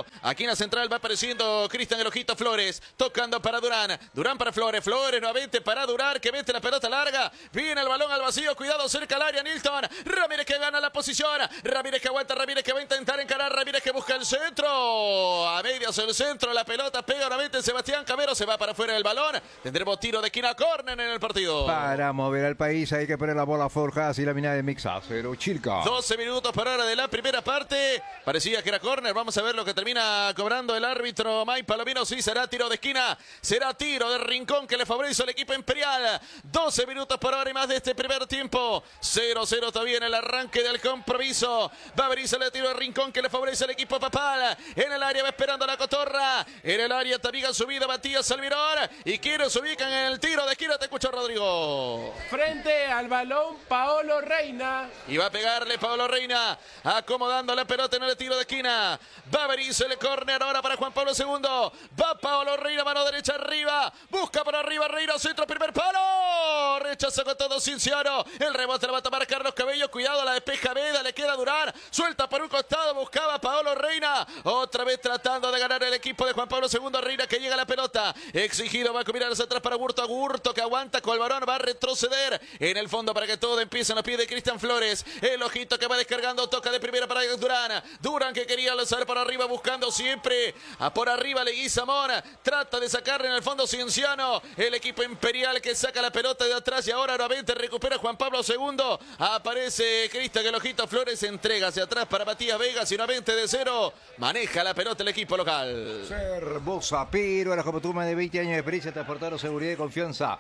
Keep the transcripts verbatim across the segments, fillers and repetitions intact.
Castro. Aquí en la central va apareciendo Cristian El Ojito Flores. Tocando para Durán. Durán para Flores. Flores nuevamente para Durán, que mete la pelota larga. Viene el balón al vacío. Cuidado cerca al área. Nilton. Ramírez que gana la posición. Ramírez que aguanta. Ramírez que va a intentar encarar. Ramírez que busca el centro. A medias el centro. La pelota pega nuevamente Sebastián Cavero. Se va para afuera del balón. Tendremos tiro de esquina, córner en el partido. Para mover al país hay que poner la bola forja y la mina de Mixa. Cero Chilca. doce minutos por hora de la primera parte. Parecía que era córner. Vamos a ver lo que termina cobrando el árbitro Mike Palomino. Sí, será tiro de esquina. Será tiro de rincón que le favorece al equipo imperial. doce minutos por hora y más de este primer tiempo. cero cero todavía en el arranque del compromiso. Va a abrirse el tiro de rincón que le favorece al equipo papal. En el área va esperando la cotorra. En el área también subida Matías Almirón. Y quiero se ubican en el tiro de esquina. Te escucho, Rodrigo. Frente al balón, Paolo Reina. Y va a pegarle Paolo Reina. Acomodando la pelota en el tiro de esquina. Va a abrirse el córner ahora para Juan Pablo segundo. Va Paolo Reina, mano derecha arriba. Busca por arriba Reina, centro, primer palo. Rechaza con todo Cinciano. El rebote la va a tomar Carlos Cabello. Cuidado, la despeja Veda. Le queda Durán. Suelta por un costado. Buscaba Paolo Reina. Otra vez tratando de ganar el equipo de Juan Pablo segundo. Reina que llega a la pelota. Exigido. Va a mirar hacia atrás para Gurto. Gurto que aguanta con el varón. Va a retroceder en el fondo para que todo empiece en los pies de Cristian Flores. El ojito que va descargando. Toca de primera para Durán. Durán que quería lanzar por arriba. Buscando siempre a por arriba Leguizamón. Trata de sacarle en el fondo Cienciano. El equipo imperial que saca la pelota de atrás. Y ahora nuevamente recupera Juan Pablo segundo. Aparece Cristian El Ojito Flores. Entrega hacia atrás para Matías Vegas. Y nuevamente de cero. Maneja la pelota el equipo local. Cervosa, pero ahora como tú más de veinte años de experiencia, transportador, seguridad y confianza.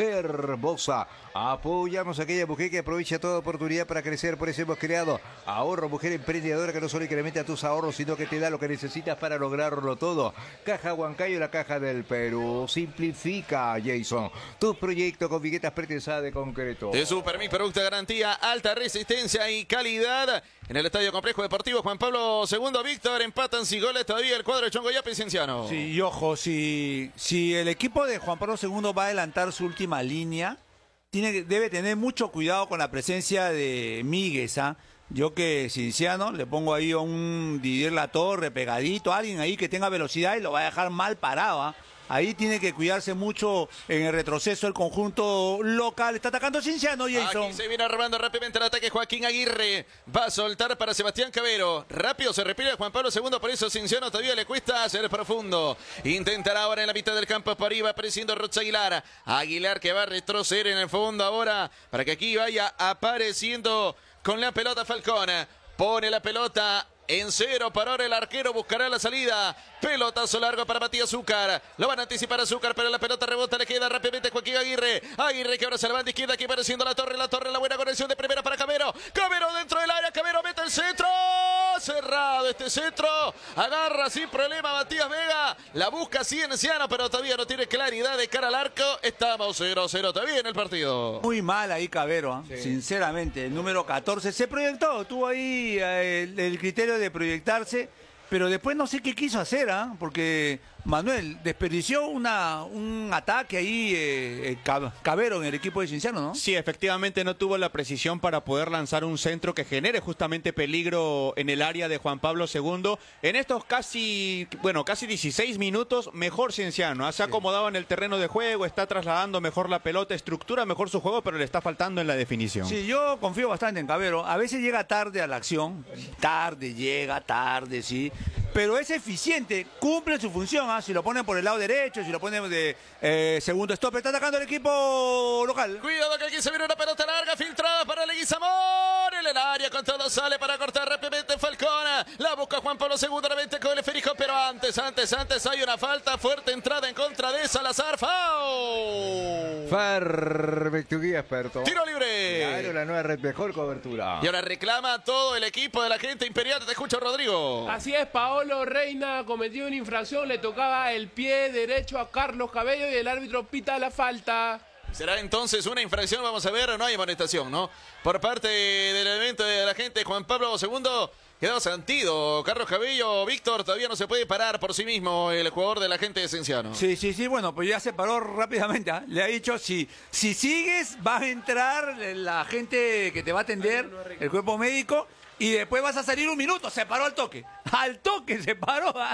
Cervosa. Apoyamos a aquella mujer que aprovecha toda oportunidad para crecer. Por eso hemos creado Ahorro Mujer Emprendedora, que no solo incrementa tus ahorros, sino que te da lo que necesitas para lograrlo todo. Caja Huancayo, la caja del Perú. Simplifica, Jason, tu proyecto con viguetas pretensadas de concreto. De Supermis, producto de garantía, alta resistencia y calidad. En el Estadio Complejo Deportivo Juan Pablo segundo, Víctor, empatan sin goles todavía el cuadro de Chongoyape y Cienciano. Sí, y ojo, si, si el equipo de Juan Pablo segundo va a adelantar su última línea, tiene, debe tener mucho cuidado con la presencia de Míguez, ¿ah? Yo que Cienciano le pongo ahí a un Didier Latorre pegadito, alguien ahí que tenga velocidad y lo va a dejar mal parado, ¿ah? Ahí tiene que cuidarse mucho en el retroceso el conjunto local. Está atacando Cienciano, Jason. Aquí se viene armando rápidamente el ataque Joaquín Aguirre. Va a soltar para Sebastián Cavero. Rápido se repite Juan Pablo segundo, por eso Cienciano todavía le cuesta hacer profundo. Intentará ahora en la mitad del campo por arriba, apareciendo Rocha Aguilar. Aguilar que va a retroceder en el fondo ahora para que aquí vaya apareciendo con la pelota Falcón. Pone la pelota en cero para ahora el arquero, buscará la salida. Pelotazo largo para Matías Zúcar. Lo van a anticipar a Zúcar, pero la pelota rebota, le queda rápidamente Joaquín Aguirre. Aguirre que ahora se levanta izquierda, aquí apareciendo la torre. La torre, la buena conexión de primera para Cavero. Cavero dentro del área, Cavero mete el centro. Cerrado este centro. Agarra sin problema Matías Vega. La busca Cienciano, pero todavía no tiene claridad de cara al arco. Estamos cero cero todavía en el partido. Muy mal ahí Cavero, ¿eh? Sí. Sinceramente. El número catorce se proyectó, tuvo ahí eh, el, el criterio de proyectarse, pero después no sé qué quiso hacer, ¿ah? ¿eh? Porque Manuel desperdició una, un ataque ahí, eh, Cavero en el equipo de Cienciano, ¿no? Sí, efectivamente no tuvo la precisión para poder lanzar un centro que genere justamente peligro en el área de Juan Pablo segundo. En estos casi, bueno, casi dieciséis minutos, mejor Cienciano. Se ha acomodado en el terreno de juego, está trasladando mejor la pelota, estructura mejor su juego, pero le está faltando en la definición. Sí, yo confío bastante en Cavero. A veces llega tarde a la acción, tarde, llega tarde, sí. Pero es eficiente, cumple su función, ¿eh? Si lo ponen por el lado derecho, si lo ponen de eh, segundo stop, está atacando el equipo local. Cuidado que aquí se viene una pelota larga, filtrada para Leguizamón. En el área con todo sale para cortar rápidamente Falcón. La busca Juan Pablo segundo, nuevamente con el esférico, pero antes, antes, antes hay una falta, fuerte entrada en contra de Salazar. ¡Foul! Perfecto, guía experto. Tiro libre. Claro, la nueva red, mejor cobertura. Y ahora reclama todo el equipo de la gente imperial. Te escucho, Rodrigo. Así es, Paolo Reina cometió una infracción, le tocaba el pie derecho a Carlos Cabello y el árbitro pita la falta. Será entonces una infracción, vamos a ver, no hay amonestación, ¿no? Por parte del elemento de la gente, Juan Pablo segundo, quedó sentido. Carlos Cabello, Víctor, todavía no se puede parar por sí mismo el jugador de la gente de Cienciano. Sí, sí, sí, bueno, pues ya se paró rápidamente, ¿eh? Le ha dicho, si, si sigues, va a entrar la gente que te va a atender, el cuerpo médico, y después vas a salir un minuto. Se paró al toque, al toque se paró.